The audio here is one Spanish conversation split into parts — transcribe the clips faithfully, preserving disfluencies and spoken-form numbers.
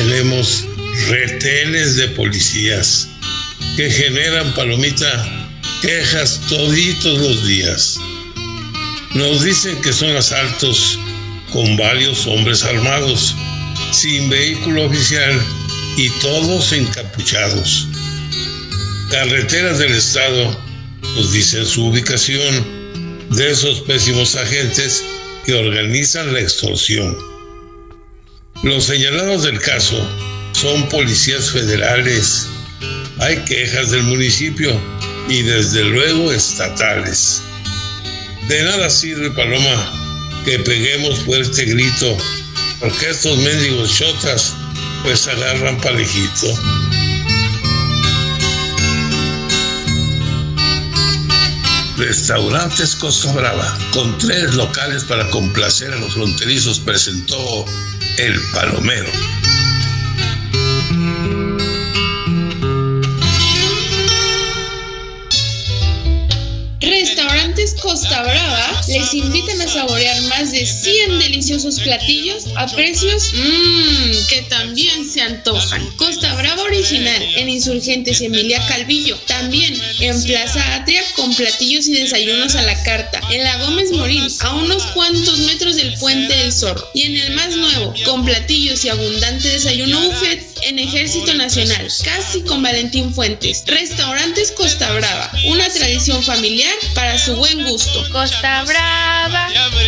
tenemos retenes de policías que generan, Palomita, quejas toditos los días. Nos dicen que son asaltos con varios hombres armados, sin vehículo oficial y todos encapuchados. Carreteras del Estado nos dicen su ubicación de esos pésimos agentes que organizan la extorsión. Los señalados del caso son policías federales. Hay quejas del municipio y desde luego estatales. De nada sirve, Paloma, que peguemos fuerte grito, porque estos mendigos chotas pues agarran parejito. Restaurantes Costa Brava, con tres locales para complacer a los fronterizos, presentó El Palomero. Restaurantes Costa Brava les invitan a saborear más de cien deliciosos platillos a precios mmm, que también se antojan. Costa Brava Original en Insurgentes y Emilia Calvillo. También en Plaza Atria con platillos y desayunos a la carta. En la Gómez Morín, a unos cuantos metros del Puente del Zorro. Y en el más nuevo, con platillos y abundante desayuno buffet en Ejército Nacional, casi con Valentín Fuentes. Restaurantes Costa Brava, una tradición familiar para su buen gusto. Costa Brava.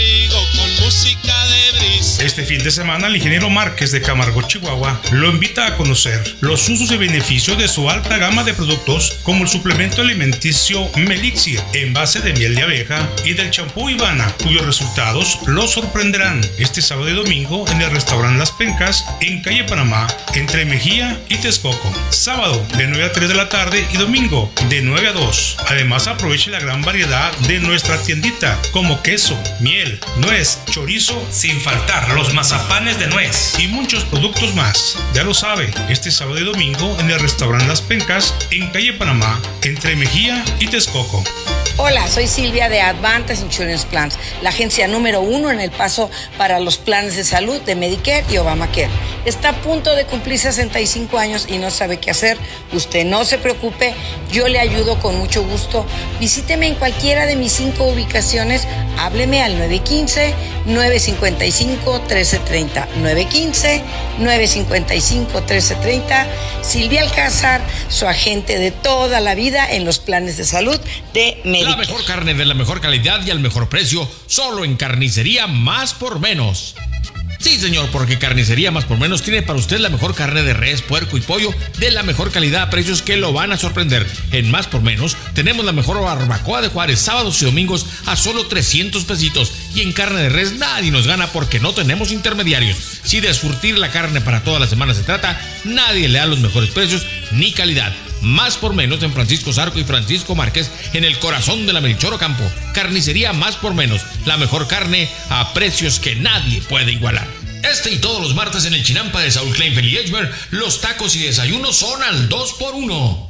Este fin de semana el ingeniero Márquez de Camargo, Chihuahua, lo invita a conocer los usos y beneficios de su alta gama de productos, como el suplemento alimenticio Melixir en base de miel de abeja y del champú Ivana, cuyos resultados los sorprenderán este sábado y domingo en el restaurante Las Pencas en calle Panamá, entre Mejía y Texcoco. Sábado de nueve a tres de la tarde y domingo de nueve a dos. Además, aproveche la gran variedad de nuestra tiendita, como queso, miel, nuez, chorizo, sin faltar los mazapanes de nuez y muchos productos más. Ya lo sabe, este sábado y domingo en el restaurante Las Pencas en calle Panamá, entre Mejía y Texcoco. Hola, soy Silvia de Advantage Insurance Plans, la agencia número uno en El Paso para los planes de salud de Medicare y Obamacare. Está a punto de cumplir sesenta y cinco años y no sabe qué hacer. Usted no se preocupe, yo le ayudo con mucho gusto. Visíteme en cualquiera de mis cinco ubicaciones. Hábleme al nueve uno cinco, nueve cinco cinco, uno tres tres cero. nueve uno cinco, nueve cinco cinco, uno tres tres cero. Silvia Alcázar, su agente de toda la vida en los planes de salud de Medicare. La mejor carne de la mejor calidad y al mejor precio, solo en Carnicería Más por Menos. Sí, señor, porque Carnicería Más por Menos tiene para usted la mejor carne de res, puerco y pollo de la mejor calidad a precios que lo van a sorprender. En Más por Menos tenemos la mejor barbacoa de Juárez, sábados y domingos a solo trescientos pesitos. Y en carne de res nadie nos gana porque no tenemos intermediarios. Si de surtir la carne para toda la semana se trata, nadie le da los mejores precios ni calidad. Más por Menos en Francisco Zarco y Francisco Márquez, en el corazón de la Melchor Ocampo. Carnicería Más por Menos, la mejor carne a precios que nadie puede igualar. Este y todos los martes en el Chinampa de Saúl Kleinfeld y Edgemer, los tacos y desayunos son al dos por uno.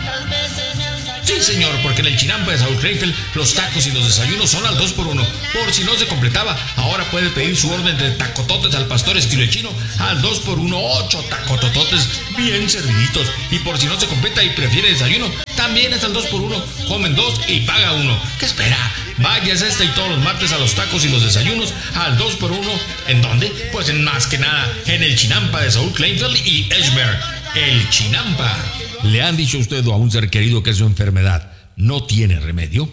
Sí, señor, porque en el Chinampa de Saúl Kleinfeld los tacos y los desayunos son al dos por uno. Por si no se completaba, ahora puede pedir su orden de tacototes al pastor estilo chino al dos por uno, ocho tacotototes bien serviditos. Y por si no se completa y prefiere desayuno, también es al dos por uno, comen dos y paga uno. ¿Qué espera? Váyase este y todos los martes a los tacos y los desayunos al dos por uno. ¿En dónde? Pues en más que nada, en el Chinampa de Saúl Kleinfeld y Edgemer. El Chinampa. ¿Le han dicho a usted o a un ser querido que su enfermedad no tiene remedio?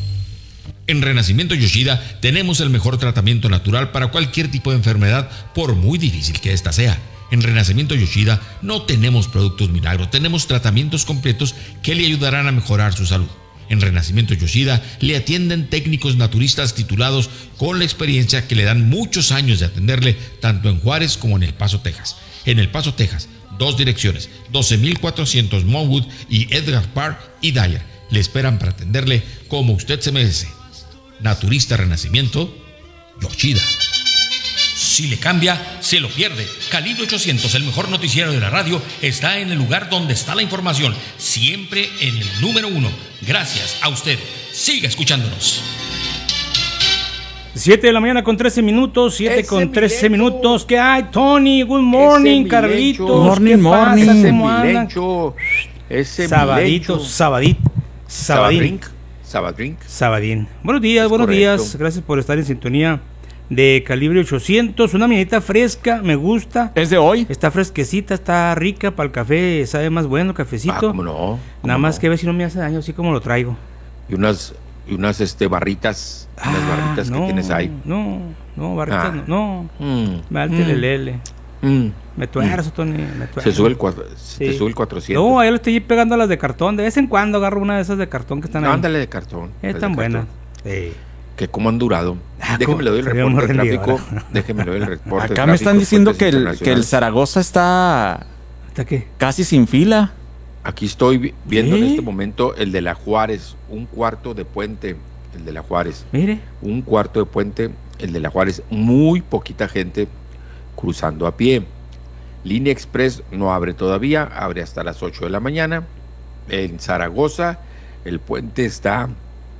En Renacimiento Yoshida tenemos el mejor tratamiento natural para cualquier tipo de enfermedad, por muy difícil que ésta sea. En Renacimiento Yoshida no tenemos productos milagros, tenemos tratamientos completos que le ayudarán a mejorar su salud. En Renacimiento Yoshida le atienden técnicos naturistas titulados con la experiencia que le dan muchos años de atenderle tanto en Juárez como en El Paso, Texas. En El Paso, Texas, dos direcciones, doce mil cuatrocientos Monwood y Edgar Park y Dyer. Le esperan para atenderle como usted se merece. Naturista Renacimiento Yoshida. Si le cambia, se lo pierde. Calibre ochocientos, el mejor noticiero de la radio, está en el lugar donde está la información, siempre en el número uno. Gracias a usted. Siga escuchándonos. siete de la mañana con trece minutos, siete con trece minutos. ¿Qué hay, Tony? Good morning, Carlitos. Good morning, ¿Qué morning. pasa? Ese ¿Cómo andan? Milencho, ese Sabadito, Milencho. sabadito, sabadín. Sabadrink. Sabadín. Buenos días, Es buenos correcto. días. Gracias por estar en sintonía de Calibre ochocientos. Una mañanita fresca, me gusta. ¿Es de hoy? Está fresquecita, está rica para el café, sabe más bueno el cafecito. Ah, cómo no. cómo Nada más no. que a ver si no me hace daño, así como lo traigo. Y unas, y unas este, barritas, unas Ah, barritas no, que tienes ahí. No, no, barritas Ah. no. no. Mm, Me da el mm, telelele. mm. Me tuerzo, Tony, me tuerzo. Se sube el, cuatro, Sí. se sube el cuatrocientos. No, ahí le estoy pegando a las de cartón. De vez en cuando agarro una de esas de cartón que están ahí. Ándale de cartón. las de Están buenas. cartón. Sí. Que cómo han durado. Ah, Déjeme le doy el se ve reporte muy de rendido, tráfico. ¿verdad? Déjeme le doy el reporte de Acá me están tráfico, diciendo fuentes que el, que el internacionales. Zaragoza está ¿Hasta qué? casi sin fila. Aquí estoy vi- viendo ¿Qué? en este momento el de la Juárez, un cuarto de puente, el de la Juárez, Mire. un cuarto de puente, el de la Juárez, muy poquita gente cruzando a pie. Línea Express no abre todavía, abre hasta las ocho de la mañana. En Zaragoza el puente está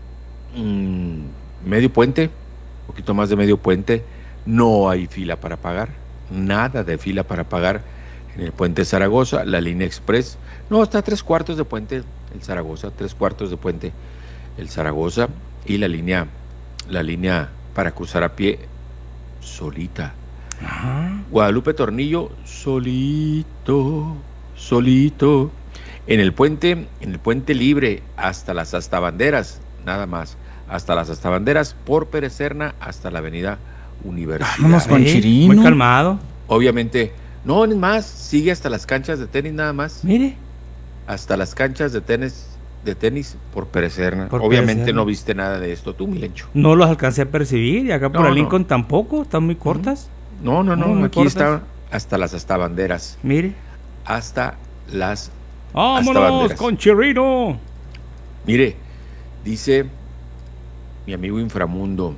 mm, medio puente, un poquito más de medio puente, no hay fila para pagar, nada de fila para pagar en el puente de Zaragoza. La Línea Express, no, está a tres cuartos de puente el Zaragoza, tres cuartos de puente el Zaragoza, y la línea, la línea para cruzar a pie solita. Ajá. Guadalupe Tornillo, solito, solito. En el puente, en el puente libre, hasta las hasta banderas, nada más. Hasta las hasta banderas, por Pérez Serna, hasta la avenida Universidad. Vámonos con Sí, Chirino. Muy calmado. Obviamente, no, es más, sigue hasta las canchas de tenis nada más. Mire. Hasta las canchas de tenis, de tenis por Pérez Serna. Por Obviamente Pérez Serna. no viste nada de esto, tú, Milencho. No los alcancé a percibir. Y acá por No, el no. Lincoln tampoco. Están muy cortas. No, no, no, No, muy aquí cortas. está hasta las hasta banderas. Mire. Hasta las ¡Vámonos banderas. con Chirino! Mire, dice mi amigo Inframundo,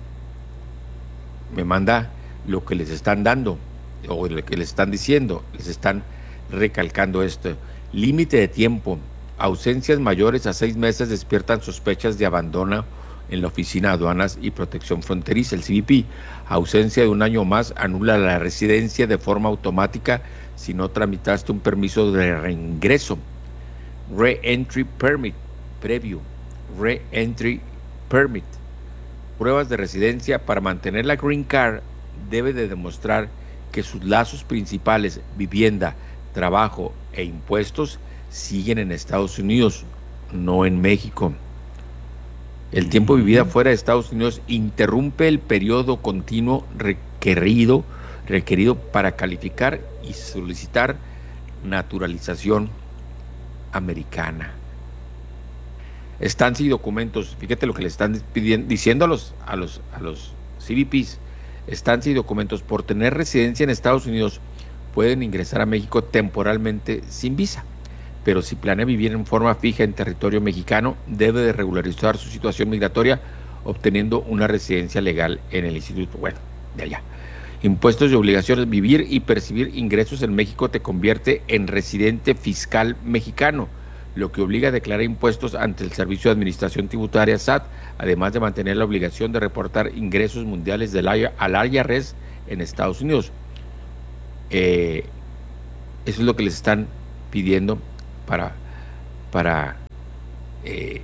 me manda lo que les están dando, o lo que les están diciendo, les están recalcando esto. Límite de tiempo, ausencias mayores a seis meses despiertan sospechas de abandono en la Oficina de Aduanas y Protección Fronteriza, el C B P. Ausencia de un año más anula la residencia de forma automática si no tramitaste un permiso de reingreso. Re-entry permit, previo, re-entry permit. Pruebas de residencia para mantener la green card debe de demostrar que sus lazos principales, vivienda, trabajo e impuestos, siguen en Estados Unidos, no en México. El tiempo de vida fuera de Estados Unidos interrumpe el periodo continuo requerido, requerido para calificar y solicitar naturalización americana. Estancia y documentos, fíjate lo que le están pidiendo, diciendo a los, a los, a los C B Ps, estancia y documentos. Por tener residencia en Estados Unidos pueden ingresar a México temporalmente sin visa, pero si planea vivir en forma fija en territorio mexicano, debe de regularizar su situación migratoria obteniendo una residencia legal en el instituto, bueno, de allá. Impuestos y obligaciones, vivir y percibir ingresos en México te convierte en residente fiscal mexicano, lo que obliga a declarar impuestos ante el Servicio de Administración Tributaria S A T, además de mantener la obligación de reportar ingresos mundiales del I R- al I R S en Estados Unidos. Eh, eso es lo que les están pidiendo para, para, eh,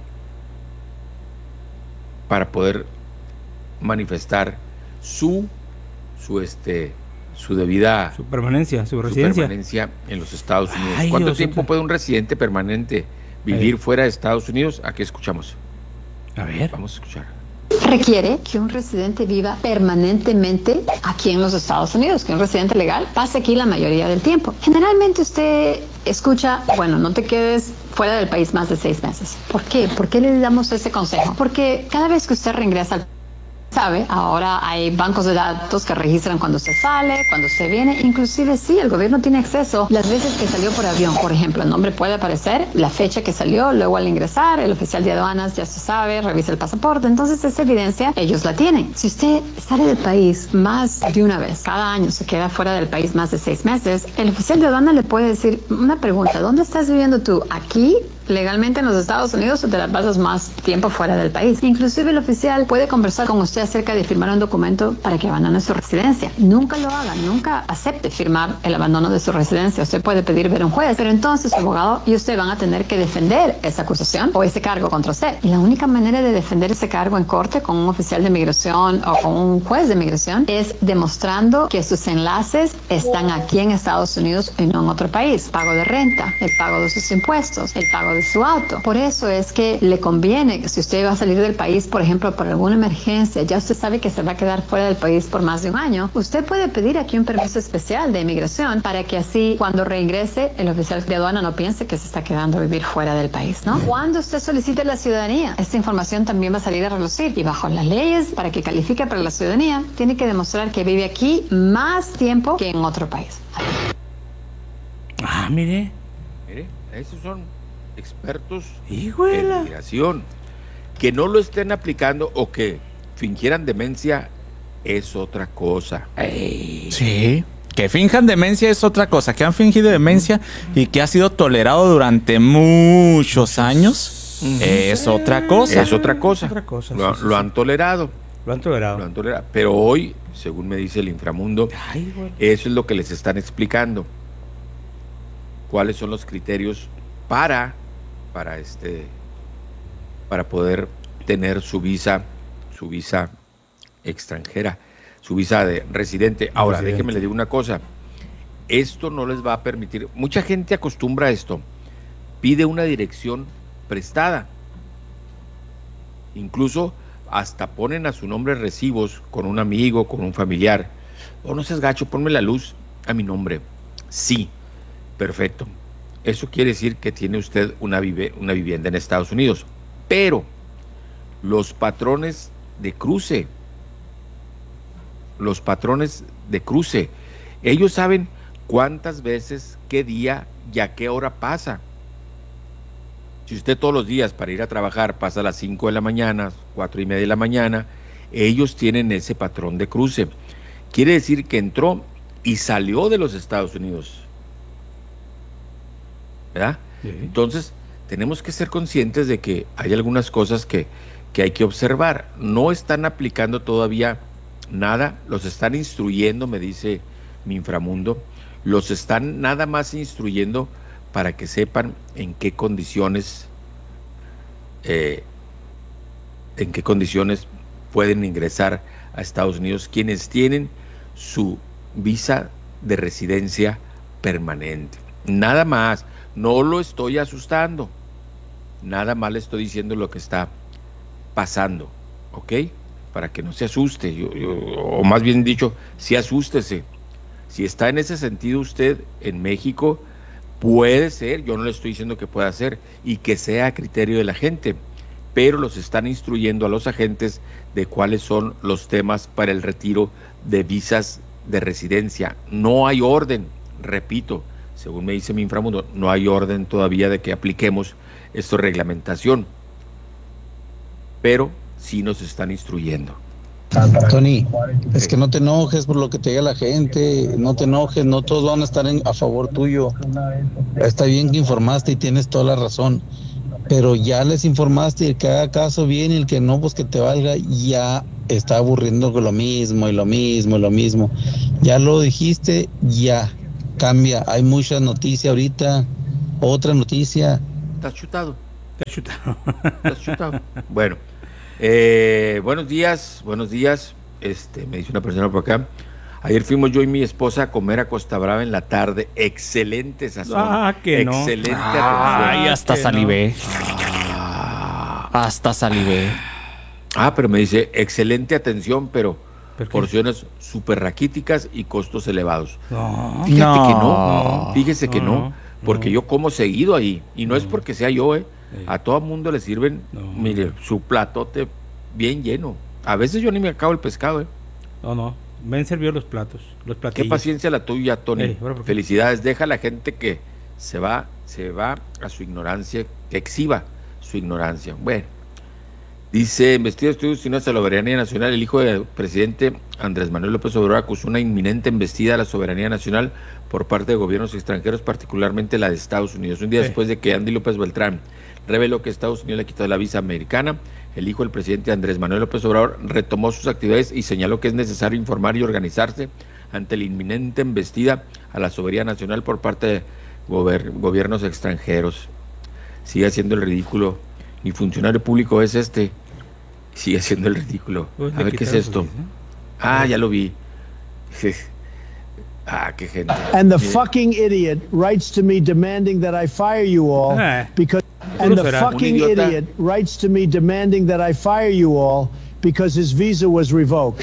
para poder manifestar su, su, este, su debida Su permanencia, su su residencia. permanencia en los Estados Unidos. Ay, ¿Cuánto Diosito. tiempo puede un residente permanente vivir Ay. fuera de Estados Unidos? Aquí escuchamos. A ver. Vamos a escuchar. Requiere que un residente viva permanentemente aquí en los Estados Unidos, que un residente legal pase aquí la mayoría del tiempo. Generalmente usted escucha, bueno, no te quedes fuera del país más de seis meses. ¿Por qué? ¿Por qué le damos ese consejo? Porque cada vez que usted reingresa al ¿sabe? Ahora hay bancos de datos que registran cuando se sale, cuando se viene, inclusive sí, el gobierno tiene acceso las veces que salió por avión, por ejemplo, el nombre puede aparecer, la fecha que salió, luego al ingresar, el oficial de aduanas ya se sabe, revisa el pasaporte, entonces esa evidencia ellos la tienen. Si usted sale del país más de una vez, cada año se queda fuera del país más de seis meses, el oficial de aduanas le puede decir una pregunta, ¿dónde estás viviendo tú? ¿Aquí? legalmente en los Estados Unidos te la pasas más tiempo fuera del país. Inclusive el oficial puede conversar con usted acerca de firmar un documento para que abandone su residencia. Nunca lo haga, nunca acepte firmar el abandono de su residencia. Usted puede pedir ver a un juez, pero entonces su abogado y usted van a tener que defender esa acusación o ese cargo contra usted. Y la única manera de defender ese cargo en corte con un oficial de migración o con un juez de migración es demostrando que sus enlaces están aquí en Estados Unidos y no en otro país. Pago de renta, el pago de sus impuestos, el pago de su auto. Por eso es que le conviene, si usted va a salir del país, por ejemplo, por alguna emergencia, ya usted sabe que se va a quedar fuera del país por más de un año, usted puede pedir aquí un permiso especial de inmigración para que así cuando reingrese el oficial de aduana no piense que se está quedando a vivir fuera del país, ¿no? Cuando usted solicite la ciudadanía, esta información también va a salir a relucir y bajo las leyes, para que califique para la ciudadanía, tiene que demostrar que vive aquí más tiempo que en otro país. Ah, mire. Mire, esos son expertos Híjole. en migración. Que no lo estén aplicando o que fingieran demencia es otra cosa. Ey. Sí. Que finjan demencia es otra cosa. Que han fingido demencia y que ha sido tolerado durante muchos años uh-huh. es otra cosa. Es otra cosa. Otra cosa lo, sí, sí, lo sí. han tolerado. Lo han tolerado. Lo han tolerado. Pero hoy, según me dice el inframundo, Ay, bueno. eso es lo que les están explicando. ¿Cuáles son los criterios para, para este, para poder tener su visa, su visa extranjera, su visa de residente? Ahora, residente. Déjeme le digo una cosa. Esto no les va a permitir. Mucha gente acostumbra a esto. Pide una dirección prestada. Incluso hasta ponen a su nombre recibos con un amigo, con un familiar. O oh, no seas gacho, ponme la luz a mi nombre. Sí. Perfecto. Eso quiere decir que tiene usted una, vive, una vivienda en Estados Unidos. Pero los patrones de cruce, los patrones de cruce, ellos saben cuántas veces, qué día y a qué hora pasa. Si usted todos los días para ir a trabajar pasa a las cinco de la mañana, cuatro y media de la mañana, ellos tienen ese patrón de cruce. Quiere decir que entró y salió de los Estados Unidos. ¿Verdad? Sí. Entonces, tenemos que ser conscientes de que hay algunas cosas que, que hay que observar. No están aplicando todavía nada, los están instruyendo, me dice mi inframundo, los están nada más instruyendo para que sepan en qué condiciones, eh, en qué condiciones pueden ingresar a Estados Unidos quienes tienen su visa de residencia permanente. Nada más. No lo estoy asustando, nada más le estoy diciendo lo que está pasando, ¿ok? Para que no se asuste, yo, yo, o más bien dicho, sí asústese. Si está en ese sentido usted en México, puede ser, yo no le estoy diciendo que pueda ser, y que sea a criterio de la gente, pero los están instruyendo a los agentes de cuáles son los temas para el retiro de visas de residencia. No hay orden, repito. Según me dice mi inframundo, no hay orden todavía de que apliquemos esta reglamentación, pero sí nos están instruyendo. Tony, es que no te enojes por lo que te diga la gente, no te enojes, no todos van a estar en, a favor tuyo. Está bien que informaste y tienes toda la razón, pero ya les informaste y el que haga caso bien y el que no, pues que te valga, ya está aburriendo con lo mismo y lo mismo y lo mismo. Ya lo dijiste, ya. Cambia, hay mucha noticia ahorita, otra noticia. ¿Estás chutado? Estás chutado. ¿Estás chutado? Bueno, eh, buenos días, buenos días. Este, me dice una persona por acá. Ayer fuimos yo y mi esposa a comer a Costa Brava en la tarde. Excelente sazón. Ah, que no. Excelente ah, atención. Ay, hasta salivé. No. Ah. Hasta salivé. Ah, pero me dice, excelente atención, pero porciones súper raquíticas y costos elevados. No, fíjate no, que no, fíjese no, que no, porque no. yo como seguido ahí, y no, no. es porque sea yo, eh, sí. a todo mundo le sirven, no. mire, su platote bien lleno. A veces yo ni me acabo el pescado, eh. No, no, me han servido los platos, los platillos. Qué paciencia la tuya, Tony. Hey, bueno, felicidades, deja a la gente que se va, se va a su ignorancia, que exhiba su ignorancia. Bueno, Dice, investiga estudios destinos a la soberanía nacional. El hijo del presidente Andrés Manuel López Obrador acusó una inminente embestida a la soberanía nacional por parte de gobiernos extranjeros, particularmente la de Estados Unidos. Un día sí. después de que Andy López Beltrán reveló que Estados Unidos le quitó la visa americana, el hijo del presidente Andrés Manuel López Obrador retomó sus actividades y señaló que es necesario informar y organizarse ante la inminente embestida a la soberanía nacional por parte de gober- gobiernos extranjeros. Sigue haciendo el ridículo. Ni funcionario público es este. Sigue haciendo el ridículo. A ver qué es esto. Ah, ya lo vi. Ah, qué gente. And the fucking idiot writes to me demanding that I fire you all because and the fucking idiot writes to me demanding that I fire you all because his visa was revoked.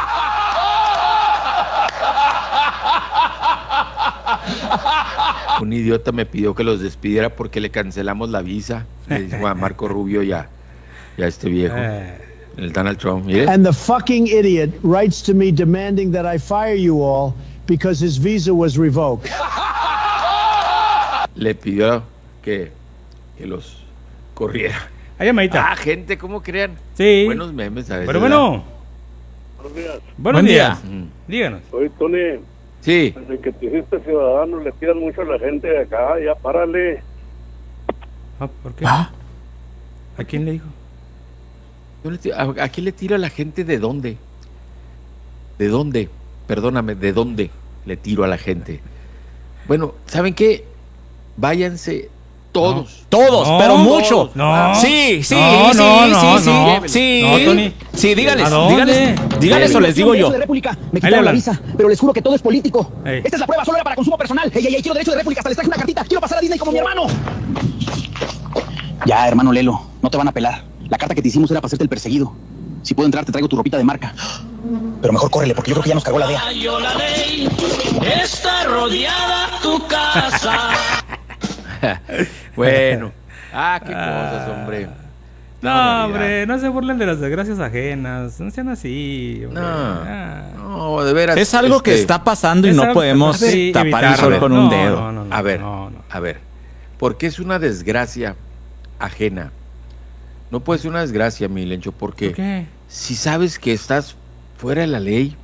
Un idiota me pidió que los despidiera porque le cancelamos la visa. Le dijo a Marco Rubio y a, y a este viejo, el Donald Trump. ¿Mire? And the fucking idiot writes to me demanding that I fire you all because his visa was revoked. Le pidió que, que los corriera. Ahí llamadita. Ah, gente, ¿cómo crean? Sí. Buenos memes a veces. Pero bueno. Buenos días. Buenos Buen días. día. Mm. Díganos. Oye, Tony. Sí. Desde que te hiciste ciudadano le tiran mucho a la gente de acá, ya párale. Ah, ¿por qué? ¿Ah? ¿A quién le dijo? Yo le tiro, ¿a, ¿A quién le tiro a la gente de dónde? ¿De dónde? Perdóname, ¿de dónde le tiro a la gente? Bueno, ¿saben qué? Váyanse todos. No. Todos, no, pero mucho. No. Sí, sí, no, sí, no, sí, no, sí, no. sí. No, Tony. Sí, dígales, ¿A dónde? dígales, dígales o les digo yo. De réplica. Me Ahí le quitaron la hablan. visa, pero les juro que todo es político. Ey. Esta es la prueba, solo era para consumo personal. Ey, ey, ey, quiero derecho de réplica, hasta les traje una cartita. Quiero pasar a Disney como mi hermano. Ya, hermano Lelo, no te van a pelar. La carta que te hicimos era para hacerte el perseguido. Si puedo entrar, te traigo tu ropita de marca. Pero mejor córrele, porque yo creo que ya nos cargó la D E A. La ley está rodeada tu casa. Bueno. Ah, qué cosas, hombre. No, hombre, no se burlen de las desgracias ajenas. No sean así. Hombre. No, Ah. no, de veras. Es algo que este, está pasando y Es no algo- podemos sí, tapar el sol evitarlo. con un No, dedo. no, no, no, A ver, no, no. a ver. ¿Por qué es una desgracia ajena? No puede ser una desgracia, mi Lencho, porque ¿Por qué? si sabes que estás fuera de la ley,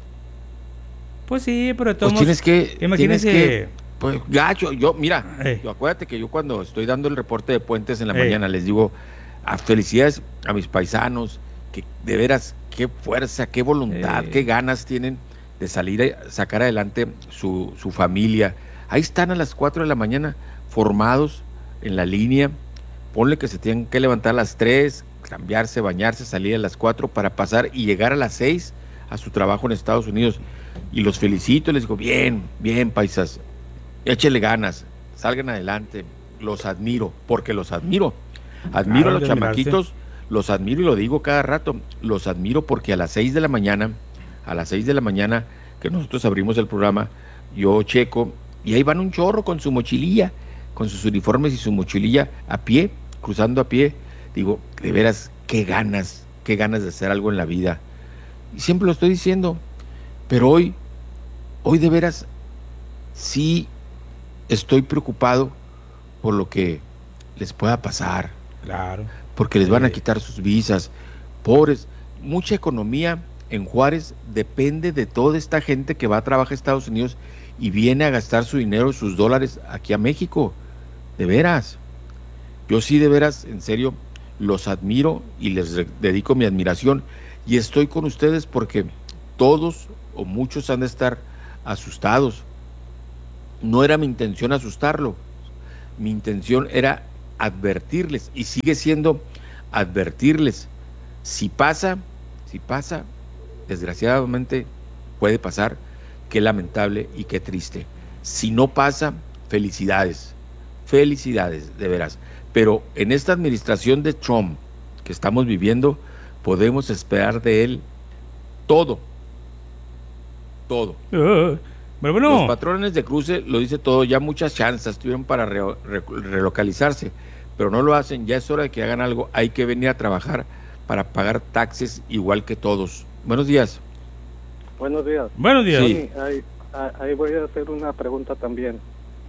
Pues sí, pero de todos pues tienes modos, que, imagínese. tienes que, pues gacho, yo, mira, Ey. yo, acuérdate que yo cuando estoy dando el reporte de puentes en la Ey. mañana les digo, a felicidades a mis paisanos, que de veras, qué fuerza, qué voluntad, Ey. qué ganas tienen de salir a sacar adelante su, su familia. Ahí están a las cuatro de la mañana formados en la línea. Ponle que se tienen que levantar a las tres, cambiarse, bañarse, salir a las cuatro para pasar y llegar a las seis a su trabajo en Estados Unidos. Y los felicito, les digo, bien, bien, paisas, échenle ganas, salgan adelante, los admiro, porque los admiro. Admiro Claro, a los de admirarse. chamaquitos, los admiro y lo digo cada rato, los admiro porque a las seis de la mañana, a las seis de la mañana que nosotros abrimos el programa, yo checo y ahí van un chorro con su mochililla, con sus uniformes y su mochililla a pie, cruzando a pie. Digo, de veras, qué ganas, qué ganas de hacer algo en la vida. Y siempre lo estoy diciendo, pero hoy, hoy de veras, sí estoy preocupado por lo que les pueda pasar. Claro. Porque les van a quitar sus visas. Pobres, mucha economía en Juárez depende de toda esta gente que va a trabajar a Estados Unidos y viene a gastar su dinero, sus dólares aquí a México. De veras. Yo sí de veras, en serio, los admiro y les re- dedico mi admiración. Y estoy con ustedes porque todos o muchos han de estar asustados. No era mi intención asustarlo. Mi intención era advertirles y sigue siendo advertirles. Si pasa, si pasa, desgraciadamente puede pasar, qué lamentable y qué triste. Si no pasa, felicidades, felicidades, de veras. Pero en esta administración de Trump que estamos viviendo, podemos esperar de él todo, todo. Uh, pero bueno. Los patrones de cruce lo dice todo, ya muchas chances tuvieron para re, re, relocalizarse, pero no lo hacen, ya es hora de que hagan algo, hay que venir a trabajar para pagar taxes igual que todos. Buenos días. Buenos días. Buenos días. Sí. Ahí, ahí voy a hacer una pregunta también.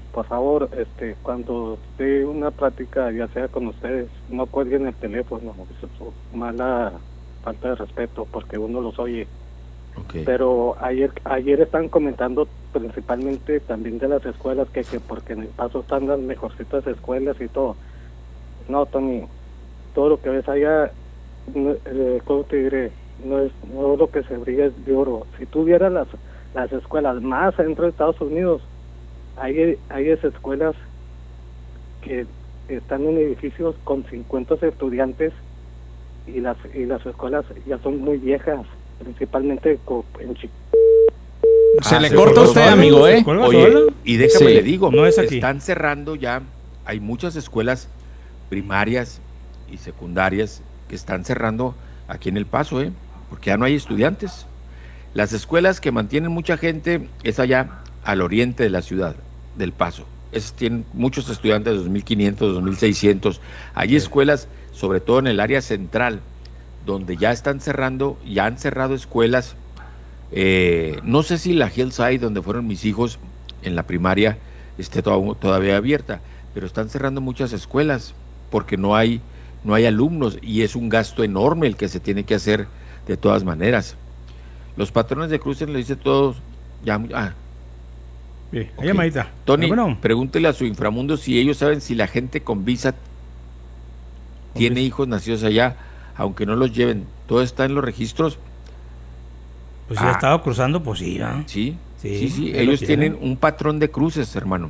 por favor, este, cuando dé una plática, ya sea con ustedes, no cuelguen el teléfono, es mala falta de respeto, porque uno los oye. Okay. Pero ayer ayer están comentando principalmente también de las escuelas, que, que porque en El Paso están las mejorcitas escuelas y todo. No, Tony, todo lo que ves allá, no, eh, ¿cómo te diré? No es, no lo que se brilla es de oro. Si tú vieras las, las escuelas más adentro de Estados Unidos, Hay, hay esas escuelas que están en edificios con cincuenta estudiantes y las y las escuelas ya son muy viejas, principalmente en Chicago. Se ah, le corta a usted, amigo, ¿eh? Oye, y déjame sí, le digo, no es aquí. Están cerrando ya, hay muchas escuelas primarias y secundarias que están cerrando aquí en El Paso, ¿eh? Porque ya no hay estudiantes. Las escuelas que mantienen mucha gente es allá al oriente de la ciudad del Paso. Es, tienen muchos estudiantes, dos mil quinientos, dos mil seiscientos. Hay sí. escuelas, sobre todo en el área central, donde ya están cerrando, ya han cerrado escuelas. Eh, no sé si la Hillside, donde fueron mis hijos en la primaria, esté to- todavía abierta, pero están cerrando muchas escuelas porque no hay, no hay alumnos y es un gasto enorme el que se tiene que hacer de todas maneras. Los patrones de cruces le dice todos, ya, ah, Bien, okay. Llamadita. Tony, bueno. Pregúntele a su inframundo si ellos saben si la gente con visa con tiene visa. hijos nacidos allá, aunque no los lleven. ¿Todo está en los registros? Pues si ah. ha estado cruzando, pues sí, ¿eh? Sí, sí, sí. sí. Ellos, ellos tienen un patrón de cruces, hermano.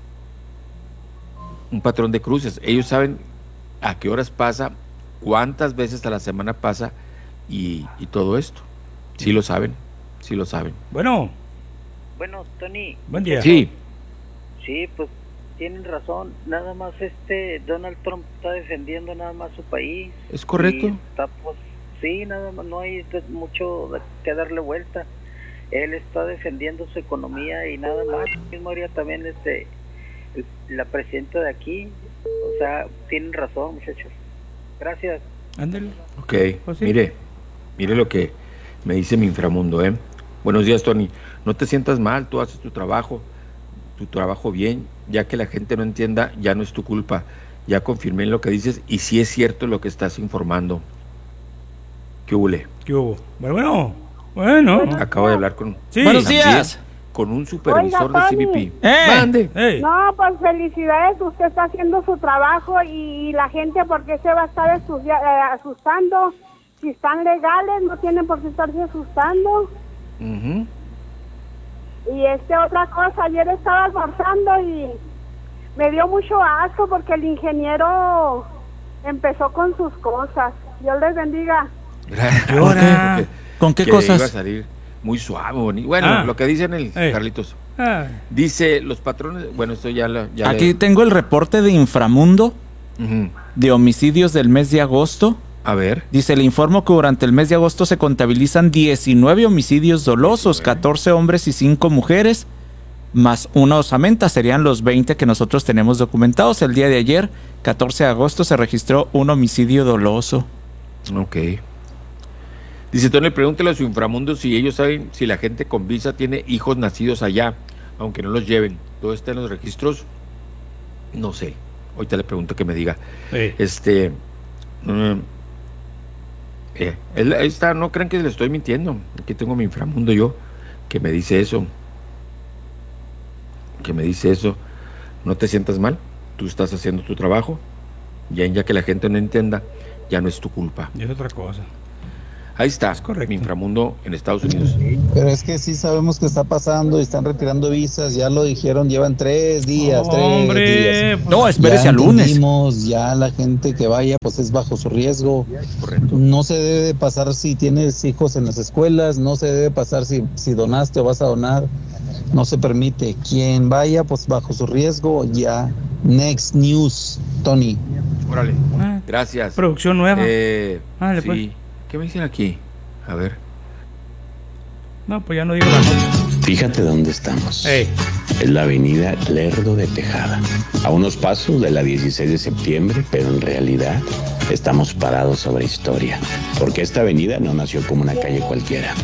Un patrón de cruces. Ellos saben a qué horas pasa, cuántas veces a la semana pasa y, y todo esto. Sí lo saben, sí lo saben. Bueno. Bueno, Tony. Buen día. Sí. Sí, pues tienen razón. Nada más este Donald Trump está defendiendo nada más su país. Es correcto. Está, pues, sí, nada más, no hay mucho que darle vuelta. Él está defendiendo su economía y nada más. Mismo haría también este el, la presidenta de aquí. O sea, tienen razón, muchachos. Gracias. Ándale. Ok, pues sí. mire, mire lo que me dice mi inframundo, ¿eh? Buenos días, Tony. No te sientas mal, tú haces tu trabajo, tu trabajo bien, ya que la gente no entienda, ya no es tu culpa. Ya confirmé en lo que dices y sí es cierto lo que estás informando. ¿Qué hubo? ¿Qué hubo? Bueno, bueno. bueno. Acabo de hablar con... Sí. Buenos días. Con un supervisor Oiga, de C B P. ¡Eh! ¡Mande! Hey. No, pues felicidades, usted está haciendo su trabajo y la gente, ¿por qué se va a estar estudia- eh, asustando? Si están legales, no tienen por qué estarse asustando. Uh-huh. Y este otra cosa, ayer estaba almorzando y me dio mucho asco porque el ingeniero empezó con sus cosas. Dios les bendiga. ¿Qué hora? ¿Con qué que cosas? Iba a salir muy suave, bonito. Bueno, ah. lo que dicen el hey. Carlitos. Ah. Dice, los patrones, bueno, esto ya lo... Ya Aquí le... tengo el reporte de Inframundo uh-huh. de homicidios del mes de agosto. A ver. Dice, le informo que durante el mes de agosto se contabilizan diecinueve homicidios dolosos, diecinueve. catorce hombres y cinco mujeres, más una osamenta, serían los veinte que nosotros tenemos documentados. El día de ayer, catorce de agosto, se registró un homicidio doloso. Ok. Dice, Tony, pregúntele a su inframundo si ellos saben si la gente con visa tiene hijos nacidos allá, aunque no los lleven. ¿Todo está en los registros? No sé. Ahorita le pregunto que me diga. Sí. Este... Um, Eh, él, está, no crean que le estoy mintiendo. Aquí tengo mi inframundo yo que me dice eso, que me dice eso. No te sientas mal, tú estás haciendo tu trabajo, ya, ya que la gente no entienda, ya no es tu culpa. Y es otra cosa. Ahí está, mi inframundo en Estados Unidos. Pero es que sí sabemos que está pasando y están retirando visas, ya lo dijeron, llevan tres días, oh, tres hombre, días. Pues, no, espérese al lunes. Ya la gente que vaya, pues es bajo su riesgo. Correcto. No se debe pasar si tienes hijos en las escuelas, no se debe pasar si, si donaste o vas a donar, no se permite. Quien vaya, pues bajo su riesgo, ya. Next news, Tony. Órale, ah, gracias. Producción nueva. Eh, ah, sí. Pues. ¿Qué me dicen aquí? A ver. No, pues ya no digo la nota. Fíjate dónde estamos. Hey. Es la avenida Lerdo de Tejada. A unos pasos de la dieciséis de septiembre, pero en realidad estamos parados sobre historia. Porque esta avenida no nació como una calle cualquiera.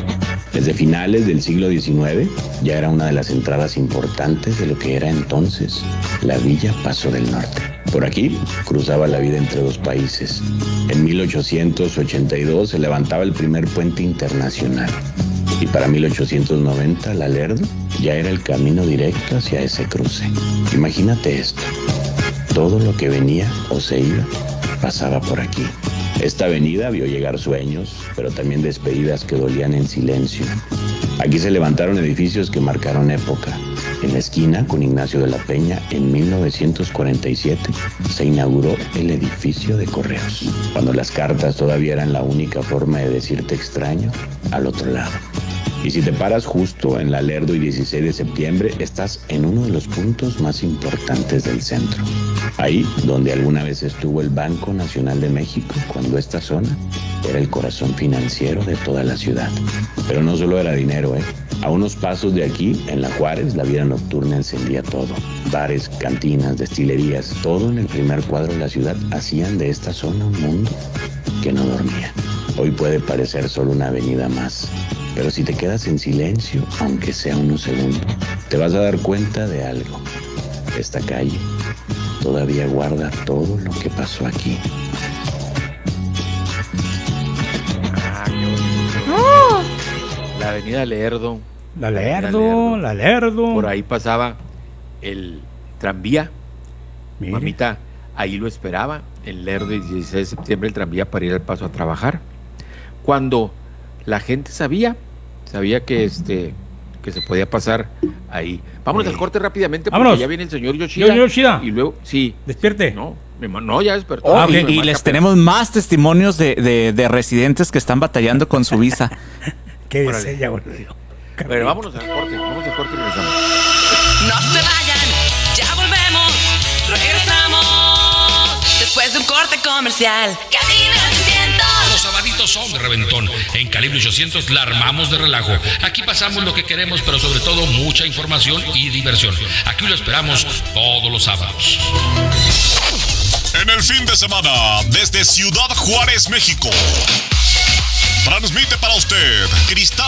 Desde finales del siglo diecinueve ya era una de las entradas importantes de lo que era entonces la Villa Paso del Norte. Por aquí cruzaba la vida entre dos países. En mil ochocientos ochenta y dos se levantaba el primer puente internacional. Y para mil ochocientos noventa, la Lerdo ya era el camino directo hacia ese cruce. Imagínate esto. Todo lo que venía o se iba pasaba por aquí. Esta avenida vio llegar sueños, pero también despedidas que dolían en silencio. Aquí se levantaron edificios que marcaron época. En la esquina, con Ignacio de la Peña, en mil novecientos cuarenta y siete, se inauguró el edificio de Correos, cuando las cartas todavía eran la única forma de decirte extraño al otro lado. Y si te paras justo en la Lerdo y dieciséis de septiembre, estás en uno de los puntos más importantes del centro. Ahí donde alguna vez estuvo el Banco Nacional de México, cuando esta zona era el corazón financiero de toda la ciudad. Pero no solo era dinero, ¿eh? A unos pasos de aquí, en la Juárez, la vida nocturna encendía todo. Bares, cantinas, destilerías, todo en el primer cuadro de la ciudad hacían de esta zona un mundo que no dormía. Hoy puede parecer solo una avenida más, pero si te quedas en silencio, aunque sea unos segundos, te vas a dar cuenta de algo. Esta calle todavía guarda todo lo que pasó aquí. Ah, qué bonito. La avenida Lerdo. La Lerdo, la Lerdo. Por ahí pasaba el tranvía. Mire. Mamita, ahí lo esperaba, el Lerdo, el dieciséis de septiembre, el tranvía para ir al Paso a trabajar. Cuando la gente sabía, sabía que este que se podía pasar ahí. Vámonos sí. al corte rápidamente porque Vámonos. ya viene el señor Yoshida. Yo, Yoshida. Y luego, sí. Despierte. No, no ya despertó. Oh, sí, y y les tenemos más testimonios de, de, de residentes que están batallando con su visa. Qué desella, boludo. Bueno, vámonos al corte, vámonos al corte y regresamos. No se vayan, ya volvemos, regresamos después de un corte comercial. Cabina ochocientos. Los sabaditos son de reventón. En Calibre ochocientos la armamos de relajo. Aquí pasamos lo que queremos, pero sobre todo mucha información y diversión. Aquí lo esperamos todos los sábados. En el fin de semana, desde Ciudad Juárez, México, transmite para usted Cristal